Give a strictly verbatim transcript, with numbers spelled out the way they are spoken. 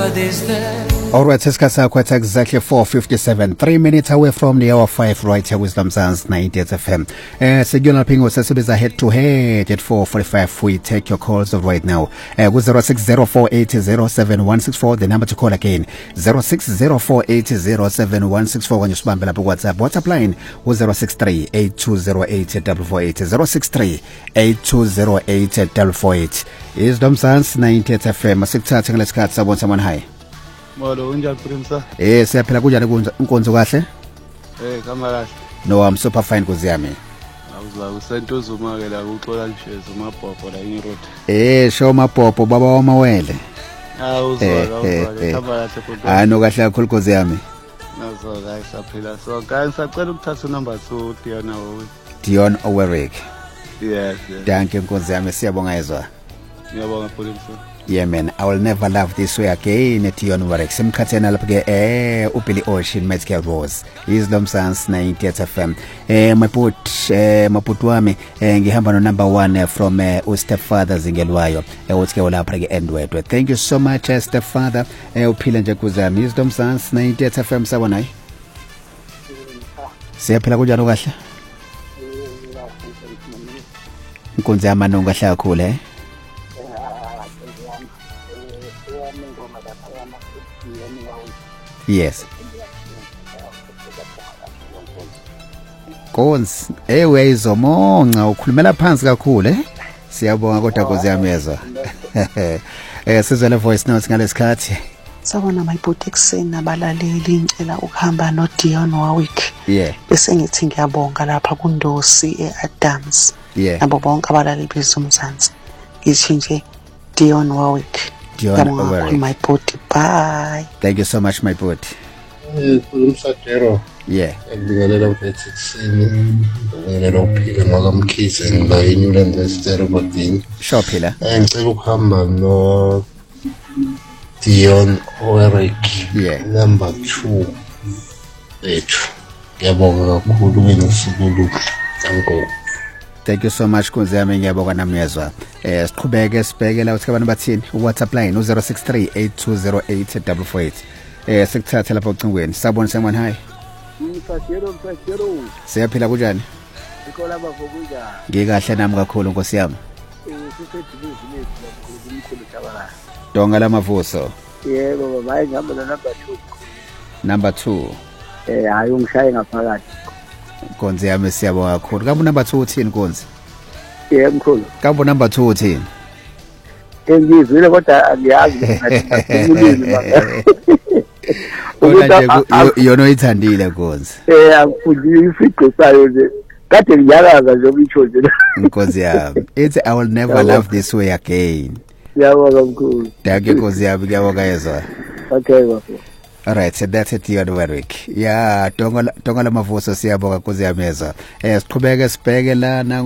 Alright, Siskasa quite exactly four fifty-seven, three minutes away from the hour five right here with Wisdom Sounds ninety-eight F M. Uh, Signal Pingo says head to head at four forty-five. We take your calls right now. Uh, with zero six zero four eight zero seven one six four, the number to call again. zero six zero four eight zero seven one six four when you spam up WhatsApp. WhatsApp line was zero six three eight two zero eight four four eight. zero six three eight two zero eight four four eight. Wisdom Sounds ninety-eight F M. Sikuthatha ngalesikhathi sabona someone high. Molo unjani Prince? Eh siyaphila kunjani unkonzo kahle? Eh kama kahle. No, I'm super fine kuzi yami. Awuzwa usentuzuma ke la uxola ngishezo mabhobho la in road. Eh show mabhobho baba wamawele. Awuzwa awuzwa kama kahle kodwa. Ah no kahle kakhulu kuzi yami. Nazo guys saphila. So guys sacela ukuthatha number two Dion Owe. Dion Owerik. Yes, yes. Danke nkonzo yami siyabonga ezwa. Ngiyabonga Prince. Yeah man, I will never love this way again at Dion Owerik. Simkhathena lapha ke eh uBilly Ocean Medical Rose. Wisdom Sounds ninety-eight F M. Eh maput eh maputu wami eh ngihamba no number one uh, from uh, uStepfather Zingelwayo. Eh uthi ke lapha ke endwedwe. Thank you so much uh, Stepfather. Eh uphila nje kuzami. Wisdom Sounds ninety-eight F M sabona yi. Siyaphila kunjani kahle? Nkonzo yamanonga kahle kakhulu eh. Yes. Konsi ewe izomonca ukhulumela phansi kakhulu eh siyabonga kodwa Nkosi yami yezwa eh sizwe le voice note ngalesikhathi sabona mayibhuti ekseni nabalaleli ngicela ukuhamba no Dion Owerik yeah bese ngithi ngiyabonga lapha kuNdosi eAdams yeah nabo bonke abalaleli bezomzansi ngithi nje Dion Owerik Dion Owerik my booty bye. Thank you so much my boy. Eh kulumsajero. Yeah. Ngibingelela ukuthi ekseni ngibingelela ukuphila ngakamkhize ngila eNewland Estero bodini. Sure phila. Eh ngicela ukuhamba no Dion Owerik. Yeah. Number two. Ethu. Ngiyabonga kakhulu nginosuku. Thank Thank you so much Nkosi yami ngiyabonga nami yezwa. Eh siqhubeke sibhekela ukuthi abantu bathini uWhatsApp line zero six three eight two zero eight four four eight. Eh sikuthatha lapha ucingweni. Sabona semana high. Mfashero mfashero. Siyaphila kunjani? Ikola bavukuja. Ngikahle nami kakhulu Nkosi yami. Eh sisedile village la kumkhulu Tabala. Donga lamavuso. Yebo baba hayi ngihamba na number two. Number two. Eh hayi ungishaye ngaphakathi. Nkonzo yami siyabonga kakhulu. Kabu number two uthini Nkonzo? Yebo mkhulu. Kabu number two uthini? Engizwile kodwa angiyazi ngathi manje. Kodwa nje yona oyithandile Nkonzo. Eh akufundile isiqo sayo nje. Kade ngiyalaza nje umitsho nje. Nkonzo yami. It's I will never love this way again. Siyabonga mkhulu. Danke Nkonzo yami ngiyabonga yezwa. Okay bafo. Alright, so that's it Dion Owerik. Yeah, donga donga lamavuso siyabonga Nkosi yami yezwa. Eh siqhubeke sibheke lana